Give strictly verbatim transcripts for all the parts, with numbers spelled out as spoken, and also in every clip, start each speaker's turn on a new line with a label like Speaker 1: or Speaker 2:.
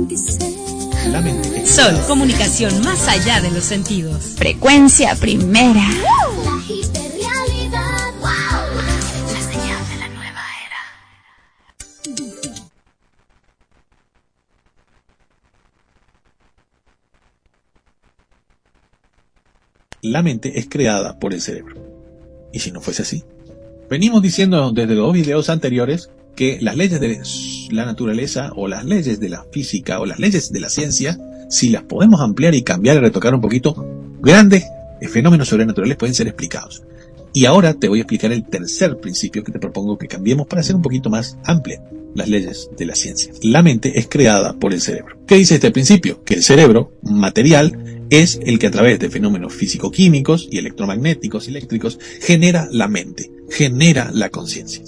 Speaker 1: La mente.
Speaker 2: Sol, comunicación más allá de los sentidos.
Speaker 3: Frecuencia primera.
Speaker 4: La hiperrealidad. Wow.
Speaker 3: La señal de la nueva era.
Speaker 1: La mente es creada por el cerebro. ¿Y si no fuese así? Venimos diciendo desde los videos anteriores que las leyes de la naturaleza o las leyes de la física o las leyes de la ciencia, si las podemos ampliar y cambiar y retocar un poquito, grandes fenómenos sobrenaturales pueden ser explicados. Y ahora te voy a explicar el tercer principio que te propongo que cambiemos para hacer un poquito más amplia las leyes de la ciencia. La mente es creada por el cerebro. ¿Qué dice este principio? Que el cerebro material es el que a través de fenómenos físico-químicos y electromagnéticos y eléctricos genera la mente, genera la conciencia.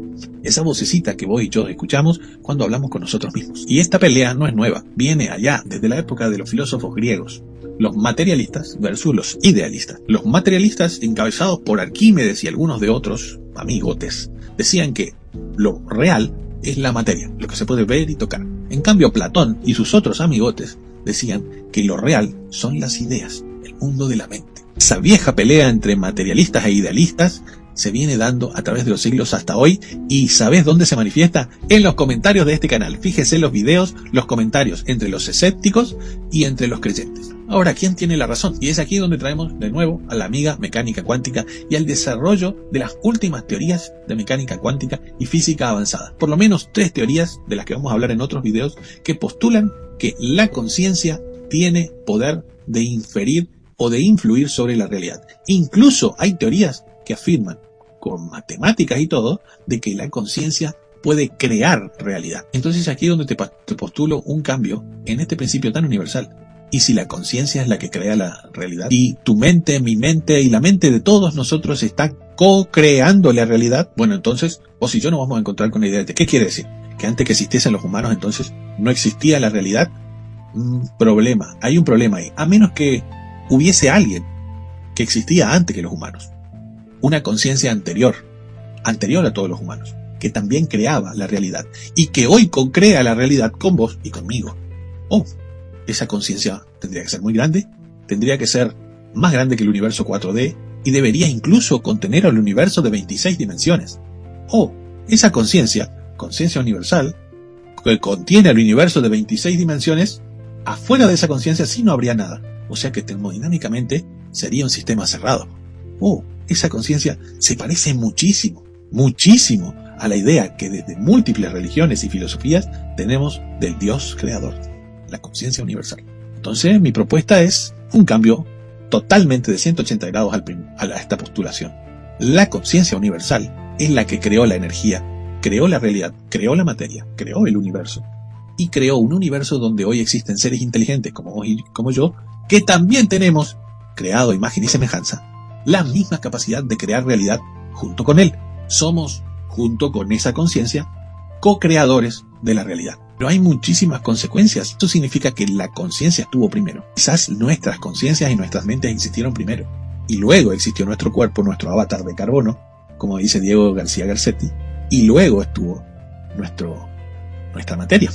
Speaker 1: Esa vocecita que vos y yo escuchamos cuando hablamos con nosotros mismos. Y esta pelea no es nueva, viene allá desde la época de los filósofos griegos, los materialistas versus los idealistas. Los materialistas, encabezados por Arquímedes y algunos de otros amigotes, decían que lo real es la materia, lo que se puede ver y tocar. En cambio, Platón y sus otros amigotes decían que lo real son las ideas, el mundo de la mente. Esa vieja pelea entre materialistas e idealistas se viene dando a través de los siglos hasta hoy. ¿Y sabes dónde se manifiesta? En los comentarios de este canal. Fíjese los videos, los comentarios entre los escépticos y entre los creyentes. Ahora, ¿quién tiene la razón? Y es aquí donde traemos de nuevo a la amiga mecánica cuántica y al desarrollo de las últimas teorías de mecánica cuántica y física avanzada. Por lo menos tres teorías de las que vamos a hablar en otros videos que postulan que la conciencia tiene poder de inferir o de influir sobre la realidad. Incluso hay teorías que afirman, con matemáticas y todo, de que la conciencia puede crear realidad. Entonces aquí es donde te, te postulo un cambio en este principio tan universal. ¿Y si la conciencia es la que crea la realidad? ¿Y tu mente, mi mente y la mente de todos nosotros está co-creando la realidad? Bueno, entonces, vos y yo nos vamos a encontrar con la idea de ¿qué quiere decir? ¿Que antes que existiesen los humanos entonces no existía la realidad? Mm, problema, hay un problema ahí. A menos que hubiese alguien que existía antes que los humanos. Una conciencia anterior, anterior a todos los humanos, que también creaba la realidad y que hoy concrea la realidad con vos y conmigo. Oh, esa conciencia tendría que ser muy grande, tendría que ser más grande que el universo cuatro D y debería incluso contener al universo de veintiséis dimensiones. Oh, esa conciencia, conciencia universal, que contiene al universo de veintiséis dimensiones, afuera de esa conciencia sí no habría nada. O sea que termodinámicamente sería un sistema cerrado. Oh, esa conciencia se parece muchísimo, muchísimo a la idea que desde múltiples religiones y filosofías tenemos del Dios creador, la conciencia universal. Entonces mi propuesta es un cambio totalmente de ciento ochenta grados al prim- a esta postulación. La conciencia universal es la que creó la energía, creó la realidad, creó la materia, creó el universo y creó un universo donde hoy existen seres inteligentes como vos y como yo, que también tenemos, creado a imagen y semejanza, la misma capacidad de crear realidad junto con él. Somos, junto con esa conciencia, co-creadores de la realidad. Pero hay muchísimas consecuencias. Esto significa que la conciencia estuvo primero. Quizás nuestras conciencias y nuestras mentes existieron primero. Y luego existió nuestro cuerpo, nuestro avatar de carbono, como dice Diego García Garcetti. Y luego estuvo nuestro, nuestra materia.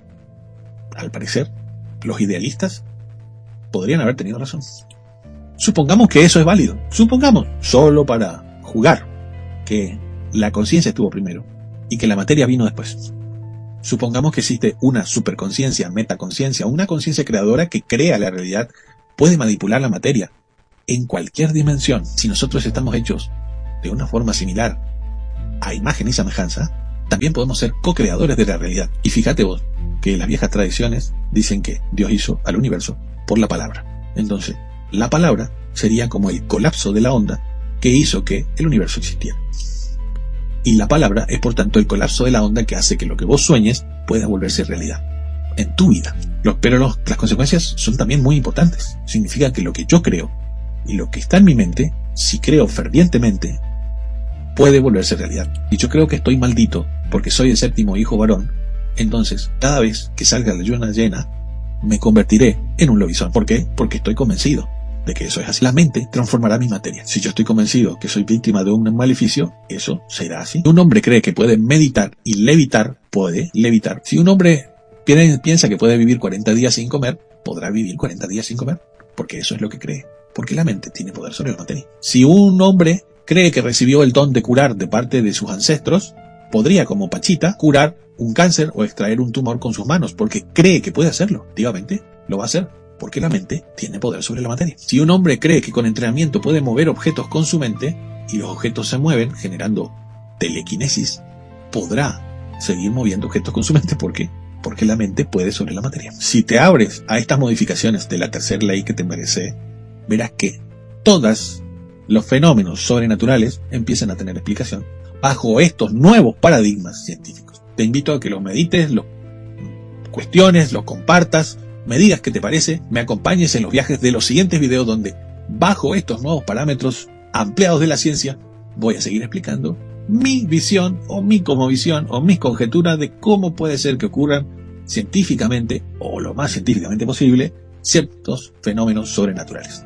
Speaker 1: Al parecer, los idealistas podrían haber tenido razón. Supongamos que eso es válido. Supongamos, solo para jugar, que la conciencia estuvo primero y que la materia vino después. Supongamos que existe una superconciencia, metaconciencia, una conciencia creadora que crea la realidad, puede manipular la materia en cualquier dimensión. Si nosotros estamos hechos de una forma similar a imagen y semejanza, también podemos ser co-creadores de la realidad. Y fíjate vos que las viejas tradiciones dicen que Dios hizo al universo por la palabra. Entonces, la palabra sería como el colapso de la onda que hizo que el universo existiera. Y la palabra es por tanto el colapso de la onda que hace que lo que vos sueñes pueda volverse realidad en tu vida. Los, pero los, las consecuencias son también muy importantes. Significa que lo que yo creo y lo que está en mi mente, si creo fervientemente, puede volverse realidad. Y yo creo que estoy maldito porque soy el séptimo hijo varón. Entonces, cada vez que salga la luna llena, me convertiré en un lobizón. ¿Por qué? Porque estoy convencido de que eso es así. La mente transformará mi materia. Si yo estoy convencido que soy víctima de un maleficio, eso será así. Si un hombre cree que puede meditar y levitar, puede levitar. Si un hombre piensa que puede vivir cuarenta días sin comer, podrá vivir cuarenta días sin comer, porque eso es lo que cree, porque la mente tiene poder sobre la materia. Si un hombre cree que recibió el don de curar de parte de sus ancestros, podría, como Pachita, curar un cáncer o extraer un tumor con sus manos, porque cree que puede hacerlo. Activamente lo va a hacer, porque la mente tiene poder sobre la materia. Si un hombre cree que con entrenamiento puede mover objetos con su mente, y los objetos se mueven generando telequinesis, podrá seguir moviendo objetos con su mente. ¿Por qué? Porque la mente puede sobre la materia. Si te abres a estas modificaciones de la tercera ley que te merece, verás que todos los fenómenos sobrenaturales empiezan a tener explicación bajo estos nuevos paradigmas científicos. Te invito a que los medites, los cuestiones, los compartas, me digas qué te parece, me acompañes en los viajes de los siguientes videos donde, bajo estos nuevos parámetros ampliados de la ciencia, voy a seguir explicando mi visión o mi cosmovisión o mis conjeturas de cómo puede ser que ocurran científicamente, o lo más científicamente posible, ciertos fenómenos sobrenaturales.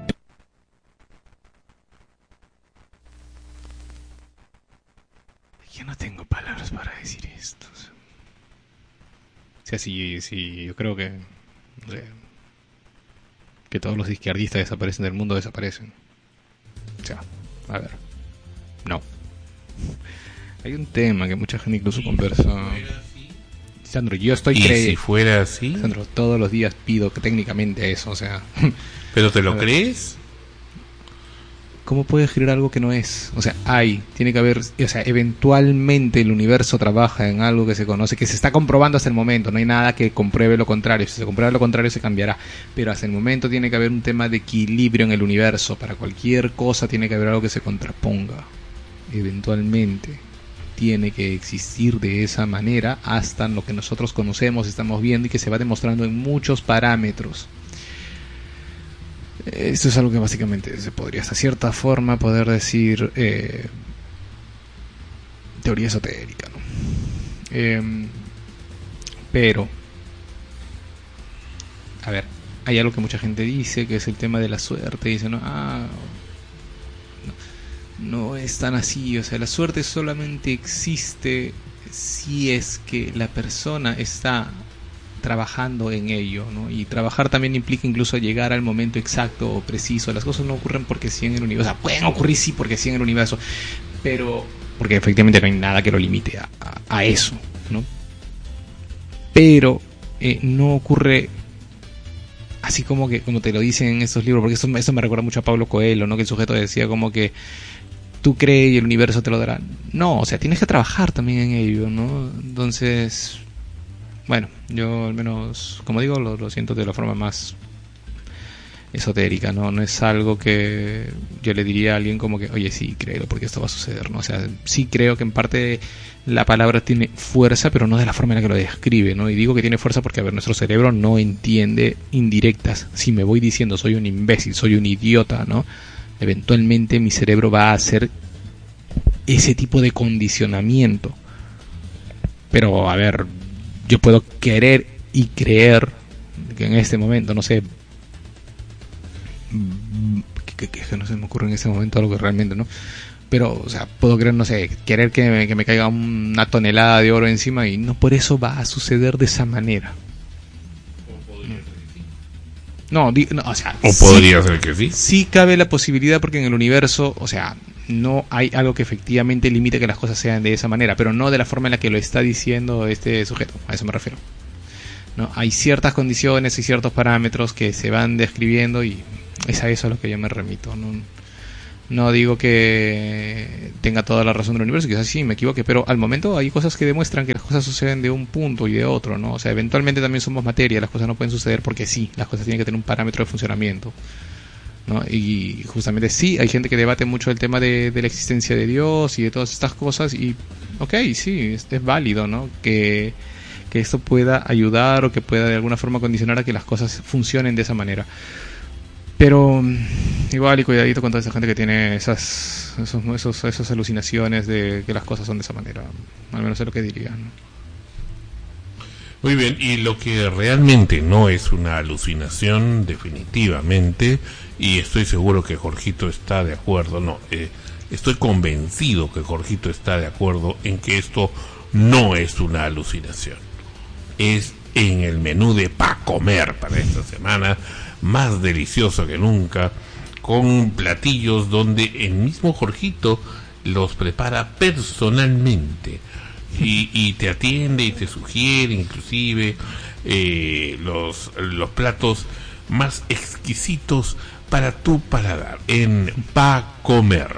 Speaker 5: Yo no tengo palabras para decir esto. O sea, sí, sí, yo creo que, o sea, que todos los izquierdistas desaparecen del mundo, desaparecen. O sea, a ver, no. Hay un tema que mucha gente incluso conversa. Sandro, yo estoy creyendo.
Speaker 6: ¿Y si fuera así?
Speaker 5: Sandro, todos los días pido que técnicamente eso, o sea.
Speaker 6: ¿Pero te lo crees?
Speaker 5: ¿Cómo puedes creer algo que no es? O sea, hay, tiene que haber, o sea, eventualmente el universo trabaja en algo que se conoce, que se está comprobando hasta el momento, no hay nada que compruebe lo contrario, si se comprueba lo contrario se cambiará, pero hasta el momento tiene que haber un tema de equilibrio en el universo, para cualquier cosa tiene que haber algo que se contraponga, eventualmente tiene que existir de esa manera hasta lo que nosotros conocemos, estamos viendo y que se va demostrando en muchos parámetros. Esto es algo que básicamente se podría hasta cierta forma poder decir eh, teoría esotérica, ¿no? Eh, pero, a ver, hay algo que mucha gente dice, que es el tema de la suerte. Dice, no, ah, no, no es tan así. O sea, la suerte solamente existe si es que la persona está trabajando en ello, ¿no? Y trabajar también implica incluso llegar al momento exacto o preciso. Las cosas no ocurren porque sí en el universo, o sea, pueden ocurrir sí porque sí en el universo, pero porque efectivamente no hay nada que lo limite a, a, a eso, ¿no? Pero eh, no ocurre así como que como te lo dicen en estos libros, porque eso, eso me recuerda mucho a Pablo Coelho, ¿no? Que el sujeto decía como que tú crees y el universo te lo dará. No, o sea, tienes que trabajar también en ello, ¿no? Entonces, bueno, yo al menos, como digo, lo, lo siento de la forma más esotérica, ¿no? No es algo que yo le diría a alguien como que, oye, sí, créelo porque esto va a suceder, ¿no? O sea, sí creo que en parte la palabra tiene fuerza, pero no de la forma en la que lo describe, ¿no? Y digo que tiene fuerza porque, a ver, nuestro cerebro no entiende indirectas. Si me voy diciendo soy un imbécil, soy un idiota, ¿no? Eventualmente mi cerebro va a hacer ese tipo de condicionamiento. Pero, a ver, yo puedo querer y creer que en este momento, no sé, que, que, que no se me ocurre en este momento algo que realmente, ¿no? Pero, o sea, puedo creer, no sé, querer que me, que me caiga una tonelada de oro encima y no por eso va a suceder de esa manera. No, di, no o sea,
Speaker 6: o podría sí, ser que sí.
Speaker 5: Sí cabe la posibilidad porque en el universo, o sea, no hay algo que efectivamente limite que las cosas sean de esa manera, pero no de la forma en la que lo está diciendo este sujeto, a eso me refiero. No, hay ciertas condiciones y ciertos parámetros que se van describiendo y es a eso a lo que yo me remito. No, no digo que tenga toda la razón del universo, quizás sí me equivoque, pero al momento hay cosas que demuestran que las cosas suceden de un punto y de otro, ¿no? O sea, eventualmente también somos materia, las cosas no pueden suceder porque sí, las cosas tienen que tener un parámetro de funcionamiento, ¿no? Y justamente sí, hay gente que debate mucho el tema de, de la existencia de Dios y de todas estas cosas y, ok, sí, es, es válido, ¿no? Que, que esto pueda ayudar o que pueda de alguna forma condicionar a que las cosas funcionen de esa manera. Pero igual y cuidadito con toda esa gente que tiene esas esos, esos, esas alucinaciones de que las cosas son de esa manera. Al menos es lo que diría, ¿no?
Speaker 6: Muy bien, y lo que realmente no es una alucinación, definitivamente, y estoy seguro que Jorgito está de acuerdo, no, eh, estoy convencido que Jorgito está de acuerdo en que esto no es una alucinación. Es en el menú de Pa' Comer para esta semana, más delicioso que nunca, con platillos donde el mismo Jorgito los prepara personalmente y, y te atiende y te sugiere inclusive eh, los, los platos más exquisitos para tu paladar en Pa' Comer.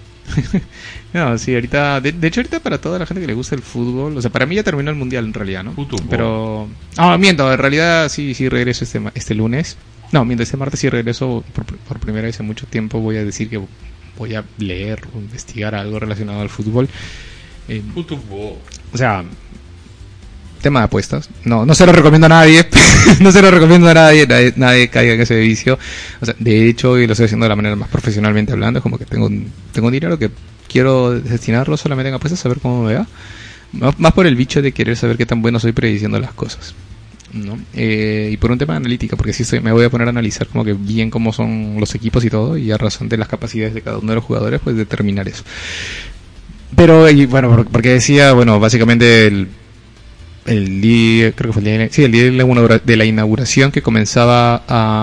Speaker 5: No, sí, ahorita, de, de hecho ahorita para toda la gente que le gusta el fútbol, o sea, para mí ya terminó el mundial en realidad, ¿no?
Speaker 6: Fútbol.
Speaker 5: Pero, ah, miento, en realidad sí, sí regreso este, este lunes. No, mientras este martes sí regreso por, por primera vez en mucho tiempo. Voy a decir que voy a leer o investigar algo relacionado al fútbol. Eh,
Speaker 6: Fútbol.
Speaker 5: O sea, tema de apuestas. No, no se lo recomiendo a nadie. No se lo recomiendo a nadie. Nadie, nadie caiga en ese vicio. O sea, de hecho, y lo estoy haciendo de la manera más profesionalmente hablando. Es como que tengo un, tengo un dinero que quiero destinarlo solamente en apuestas, a ver cómo me va. Más, más por el bicho de querer saber qué tan bueno soy prediciendo las cosas, ¿no? Eh, y por un tema de analítica, porque sí estoy, me voy a poner a analizar como que bien cómo son los equipos y todo, y a razón de las capacidades de cada uno de los jugadores, pues determinar eso. Pero, y bueno, porque decía, bueno, básicamente el el día, creo que fue el día, sí, el día de la, inaugura, de la inauguración que comenzaba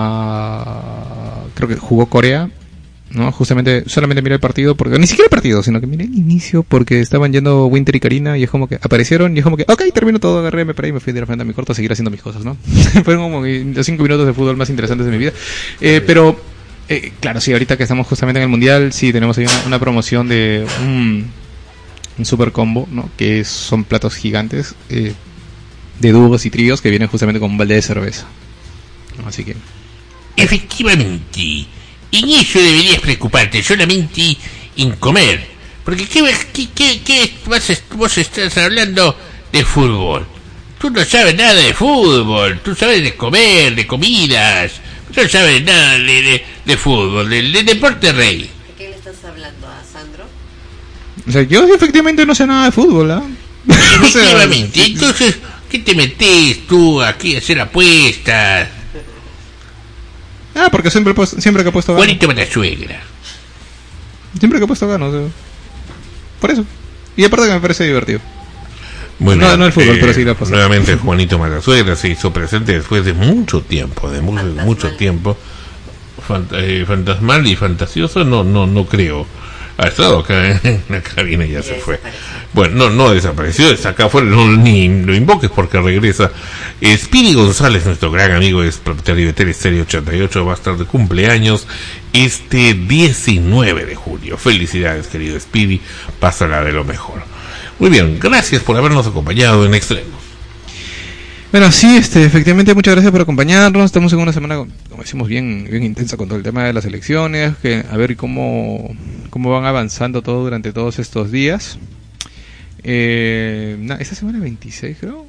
Speaker 5: a, creo que jugó Corea, ¿no? Justamente, solamente miré el partido, porque ni siquiera el partido, sino que miré el inicio, porque estaban yendo Winter y Karina, y es como que aparecieron, y es como que, ok, termino todo, agarré, me paré y me fui directamente a mi cuarto a seguir haciendo mis cosas, ¿no? Fueron como los cinco minutos de fútbol más interesantes de mi vida. Eh, pero, eh, claro, sí, ahorita que estamos justamente en el Mundial, sí, tenemos ahí una, una promoción de un, un super combo, ¿no? Que son platos gigantes, eh, de dúos y tríos que vienen justamente con un balde de cerveza, ¿no? Así que...
Speaker 7: Efectivamente. En eso deberías preocuparte solamente en comer. Porque ¿qué, qué, qué, qué vas, vos estás hablando de fútbol? Tú no sabes nada de fútbol. Tú sabes de comer, de comidas. Tú no sabes nada de, de, de fútbol, del de deporte rey.
Speaker 8: ¿De qué le estás hablando a Sandro?
Speaker 5: O sea, yo efectivamente no sé nada de fútbol, ¿ah? ¿eh?
Speaker 7: Efectivamente. Entonces, ¿qué te metes tú aquí a hacer apuestas?
Speaker 5: Ah, porque siempre, siempre que he puesto gano.
Speaker 7: Juanito la suegra.
Speaker 5: Siempre que he puesto gano, o sea, por eso. Y aparte que me parece divertido.
Speaker 6: Bueno,
Speaker 5: no, no el fútbol,
Speaker 6: eh,
Speaker 5: pero sí la pasada.
Speaker 6: Nuevamente Juanito Malasuegra se hizo presente después de mucho tiempo, de mucho, mucho tiempo. Fant eh, fantasmal y fantasioso, no, no, no creo. Ha estado acá en la cabina y ya se fue. Bueno, no, no desapareció, está acá afuera, no, ni lo invoques porque regresa. Eh, Speedy González, nuestro gran amigo, es propietario de Telestereo ochenta y ocho, va a estar de cumpleaños este diecinueve de julio. Felicidades, querido Speedy, pásala de lo mejor. Muy bien, gracias por habernos acompañado en Extremos.
Speaker 5: Bueno, sí, este, efectivamente, muchas gracias por acompañarnos. Estamos en una semana, como decimos, bien, bien intensa con todo el tema de las elecciones, que a ver cómo, cómo van avanzando todo durante todos estos días. Eh, nah, esta semana veintiséis, creo.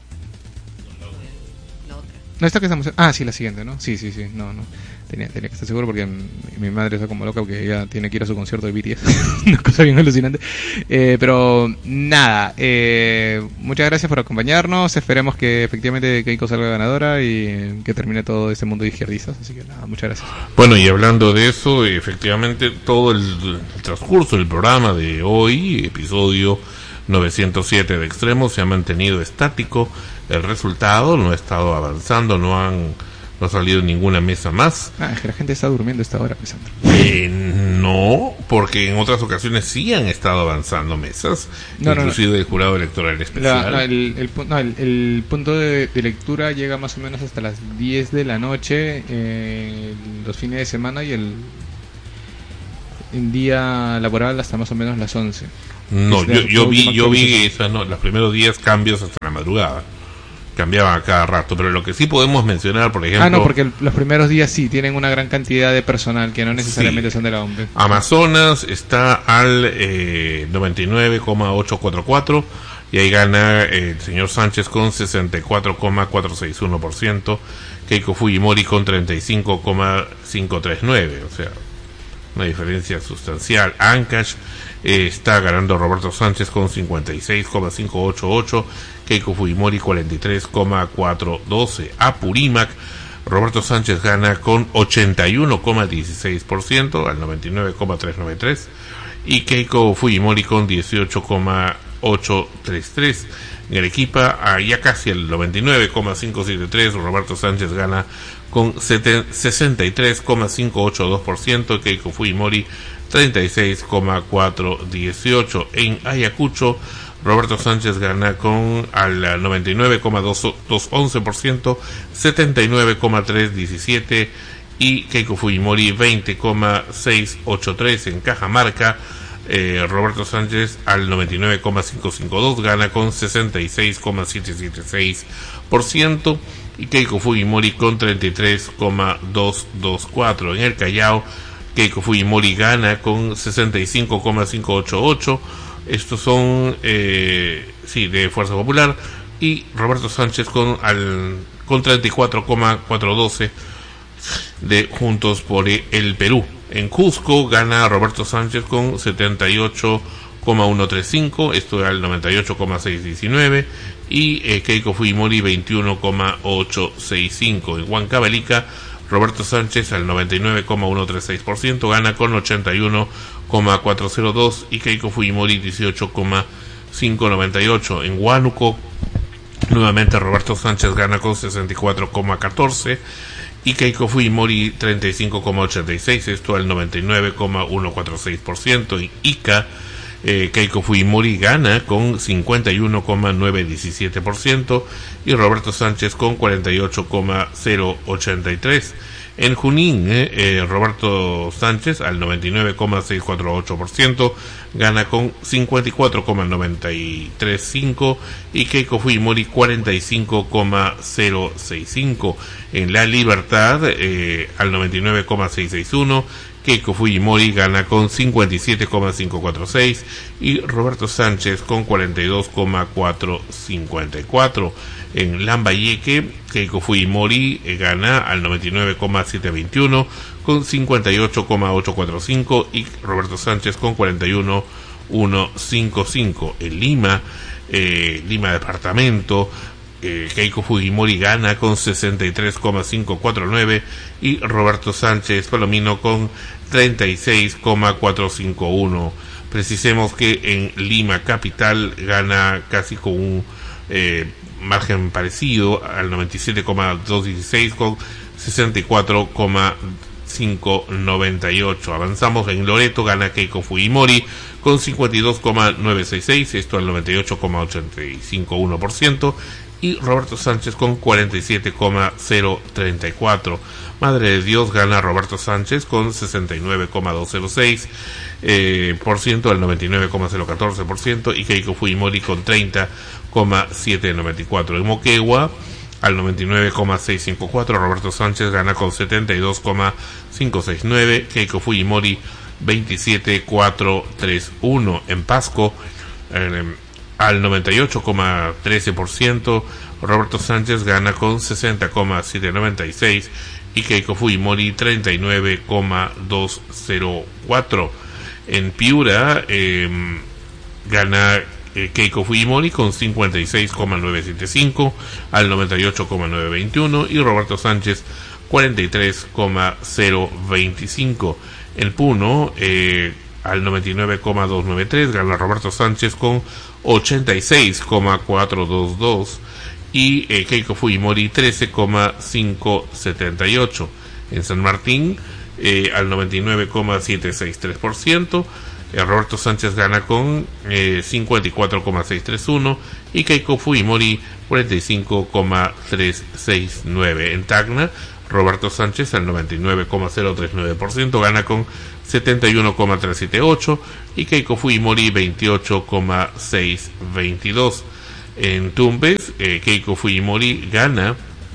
Speaker 8: La otra.
Speaker 5: No, esta que estamos... Ah, sí, la siguiente, ¿no? Sí, sí, sí, no, no. Tenía, tenía que estar seguro porque mi, mi madre está como loca porque ella tiene que ir a su concierto de B T S. Una cosa bien alucinante. Eh, pero nada, eh, muchas gracias por acompañarnos. Esperemos que efectivamente Keiko salga ganadora y que termine todo este mundo de izquierdistas. Así que nada, muchas gracias.
Speaker 6: Bueno, y hablando de eso, efectivamente todo el, el transcurso del programa de hoy, episodio novecientos siete de Extremos, se ha mantenido estático. El resultado no ha estado avanzando, no han no ha salido ninguna mesa más.
Speaker 5: Ah, es que la gente está durmiendo a esta hora, pensando.
Speaker 6: Eh, no, porque en otras ocasiones sí han estado avanzando mesas,
Speaker 5: no,
Speaker 6: inclusive
Speaker 5: no, no.
Speaker 6: el jurado electoral especial.
Speaker 5: La, no, el, el, no, el, el punto de, de lectura llega más o menos hasta las diez de la noche, eh, los fines de semana, y el, el día laboral hasta más o menos las once.
Speaker 6: No,
Speaker 5: es
Speaker 6: yo, yo vi, yo vi
Speaker 5: esa,
Speaker 6: no, los primeros días cambios hasta la madrugada. Cambiaban a cada rato, pero lo que sí podemos mencionar, por ejemplo...
Speaker 5: Ah, no, porque el, los primeros días sí tienen una gran cantidad de personal que no necesariamente sí. son de la O M P.
Speaker 6: Amazonas está al eh, noventa y nueve coma ochocientos cuarenta y cuatro y ahí gana eh, el señor Sánchez con sesenta y cuatro coma cuatrocientos sesenta y uno por ciento, Keiko Fujimori con treinta y cinco coma quinientos treinta y nueve, o sea, una diferencia sustancial. Ancash eh, está ganando Roberto Sánchez con cincuenta y seis coma quinientos ochenta y ocho, Keiko Fujimori cuarenta y tres coma cuatrocientos doce. Apurímac, Roberto Sánchez gana con ochenta y uno coma dieciséis por ciento al noventa y nueve coma trescientos noventa y tres y Keiko Fujimori con dieciocho coma ocho treinta y tres. En Arequipa, a ya casi el noventa y nueve coma quinientos setenta y tres, Roberto Sánchez gana con sesenta y tres coma quinientos ochenta y dos por ciento, Keiko Fujimori treinta y seis coma cuatrocientos dieciocho. En Ayacucho, Roberto Sánchez gana con al noventa y nueve coma doscientos once por ciento, setenta y nueve coma trescientos diecisiete, y Keiko Fujimori veinte coma seiscientos ochenta y tres. En Cajamarca, eh, Roberto Sánchez al noventa y nueve coma quinientos cincuenta y dos gana con sesenta y seis coma setecientos setenta y seis por ciento, y Keiko Fujimori con treinta y tres coma doscientos veinticuatro. En el Callao, Keiko Fujimori gana con sesenta y cinco coma quinientos ochenta y ocho. Estos son eh, sí, de Fuerza Popular, y Roberto Sánchez con al con treinta y cuatro coma cuatrocientos doce de Juntos por el Perú. En Cusco gana Roberto Sánchez con setenta y ocho coma ciento treinta y cinco, esto al noventa y ocho coma seiscientos diecinueve, y eh, Keiko Fujimori veintiuno coma ochocientos sesenta y cinco. En Huancavelica, Roberto Sánchez al noventa y nueve coma ciento treinta y seis por ciento gana con ochenta y uno coma cuatrocientos dos, y Keiko Fujimori dieciocho coma quinientos noventa y ocho. En Huánuco, nuevamente Roberto Sánchez gana con sesenta y cuatro coma catorce, y Keiko Fujimori treinta y cinco coma ochenta y seis, esto al noventa y nueve coma ciento cuarenta y seis por ciento. En Ica, eh, Keiko Fujimori gana con cincuenta y uno coma novecientos diecisiete por ciento, y Roberto Sánchez con cuarenta y ocho coma cero ochenta y tres. En Junín, eh, eh, Roberto Sánchez al noventa y nueve coma seiscientos cuarenta y ocho por ciento gana con cincuenta y cuatro coma noventa y tres cinco, y Keiko Fujimori cuarenta y cinco coma cero sesenta y cinco. En La Libertad, eh, al noventa y nueve coma seiscientos sesenta y uno, Keiko Fujimori gana con cincuenta y siete coma quinientos cuarenta y seis, y Roberto Sánchez con cuarenta y dos coma cuatrocientos cincuenta y cuatro. En Lambayeque, Keiko Fujimori eh, gana al noventa y nueve coma setecientos veintiuno con cincuenta y ocho coma ochocientos cuarenta y cinco, y Roberto Sánchez con cuarenta y uno coma ciento cincuenta y cinco. En Lima, eh, Lima departamento, eh, Keiko Fujimori gana con sesenta y tres coma quinientos cuarenta y nueve, y Roberto Sánchez Palomino con treinta y seis coma cuatrocientos cincuenta y uno. Precisemos que en Lima capital gana casi con un eh, margen parecido al noventa y siete coma doscientos dieciséis con sesenta y cuatro coma quinientos noventa y ocho. Avanzamos. En Loreto gana Keiko Fujimori con cincuenta y dos coma novecientos sesenta y seis, esto al noventa y ocho coma ochenta y cinco uno por ciento, y Roberto Sánchez con cuarenta y siete coma cero treinta y cuatro. Madre de Dios gana Roberto Sánchez con sesenta y nueve coma doscientos seis eh, por ciento al noventa y nueve coma cero catorce por ciento, y Keiko Fujimori con treinta coma setecientos noventa y cuatro. En Moquegua, al noventa y nueve coma seiscientos cincuenta y cuatro, Roberto Sánchez gana con setenta y dos coma quinientos sesenta y nueve, Keiko Fujimori veintisiete coma cuatrocientos treinta y uno. En Pasco, eh, al noventa y ocho coma trece por ciento, Roberto Sánchez gana con sesenta coma setecientos noventa y seis, y Keiko Fujimori treinta y nueve coma doscientos cuatro. En Piura, eh, gana eh, Keiko Fujimori con cincuenta y seis coma novecientos setenta y cinco al noventa y ocho coma novecientos veintiuno, y Roberto Sánchez cuarenta y tres coma cero veinticinco. En Puno, eh, al noventa y nueve coma doscientos noventa y tres gana Roberto Sánchez con ochenta y seis coma cuatrocientos veintidós, y eh, Keiko Fujimori trece coma quinientos setenta y ocho. En San Martín, eh, al noventa y nueve coma setecientos sesenta y tres por ciento, eh, Roberto Sánchez gana con eh, cincuenta y cuatro coma seiscientos treinta y uno, y Keiko Fujimori cuarenta y cinco coma trescientos sesenta y nueve. En Tacna, Roberto Sánchez al noventa y nueve coma cero treinta y nueve por ciento gana con setenta y uno coma trescientos setenta y ocho, y Keiko Fujimori veintiocho coma seiscientos veintidós. En Tumbes, eh, Keiko Fujimori gana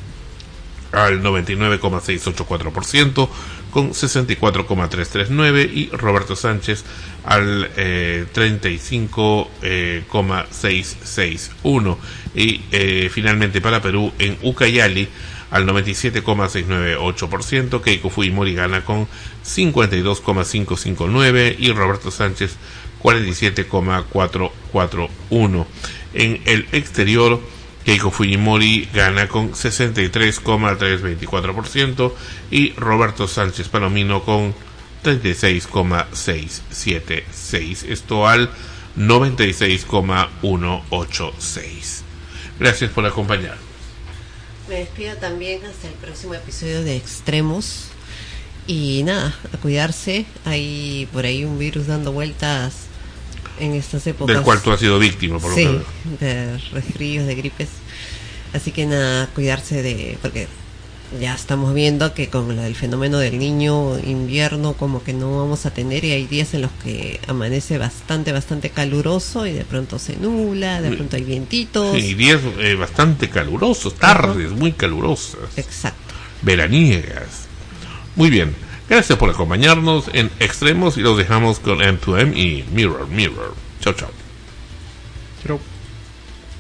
Speaker 6: al noventa y nueve coma seiscientos ochenta y cuatro por ciento con sesenta y cuatro coma trescientos treinta y nueve, y Roberto Sánchez al eh, treinta y cinco coma seiscientos sesenta y uno. Y eh, finalmente para Perú, en Ucayali, al noventa y siete coma seiscientos noventa y ocho por ciento, Keiko Fujimori gana con cincuenta y dos coma quinientos cincuenta y nueve, y Roberto Sánchez cuarenta y siete coma cuatrocientos cuarenta y uno. En el exterior, Keiko Fujimori gana con sesenta y tres coma trescientos veinticuatro por ciento, y Roberto Sánchez Palomino con treinta y seis coma seiscientos setenta y seis. Esto al noventa y seis coma ciento ochenta y seis. Gracias por acompañarnos.
Speaker 8: Me despido también hasta el próximo episodio de Extremos. Y nada, a cuidarse. Hay por ahí un virus dando vueltas en estas épocas.
Speaker 6: Del cual tú has sido víctima, por lo
Speaker 8: sí,
Speaker 6: que veo.
Speaker 8: de resfríos, de gripes. Así que nada, cuidarse de... porque ya estamos viendo que con el fenómeno del niño invierno como que no vamos a tener, y hay días en los que amanece bastante, bastante caluroso y de pronto se nubla, de pronto hay vientitos.
Speaker 6: Sí, días eh, bastante calurosos, tardes muy calurosas.
Speaker 8: Exacto.
Speaker 6: Veraniegas. Muy bien, gracias por acompañarnos en Extremos y los dejamos con M dos M y Mirror, Mirror. Chao, chao.
Speaker 5: Chao.